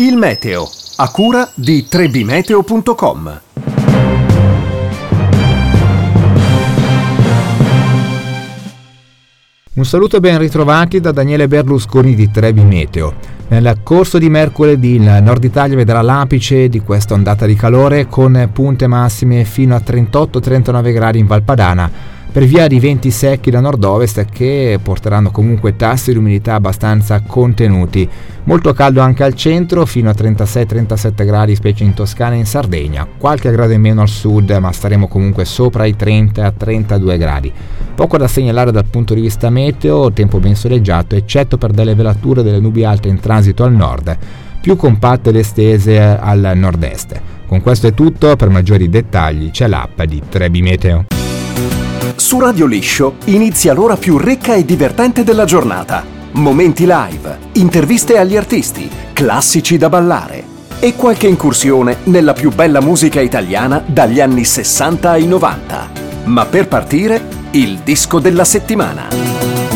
Il meteo, a cura di trebimeteo.com. Un saluto e ben ritrovati da Daniele Berlusconi di Trebi Meteo. Nel corso di mercoledì il nord Italia vedrà l'apice di questa ondata di calore con punte massime fino a 38-39 gradi in Valpadana, per via di venti secchi da nord-ovest che porteranno comunque tassi di umidità abbastanza contenuti. Molto caldo anche al centro, fino a 36-37 gradi specie in Toscana e in Sardegna, qualche grado in meno al sud, ma staremo comunque sopra i 30-32 gradi. Poco da segnalare dal punto di vista meteo, tempo ben soleggiato, eccetto per delle velature delle nubi alte in transito al nord, più compatte ed estese al nord-est. Con questo è tutto, per maggiori dettagli c'è l'app di Trebi Meteo. Su Radio Liscio inizia l'ora più ricca e divertente della giornata. Momenti live, interviste agli artisti, classici da ballare e qualche incursione nella più bella musica italiana dagli anni 60 ai 90. Ma per partire, il disco della settimana.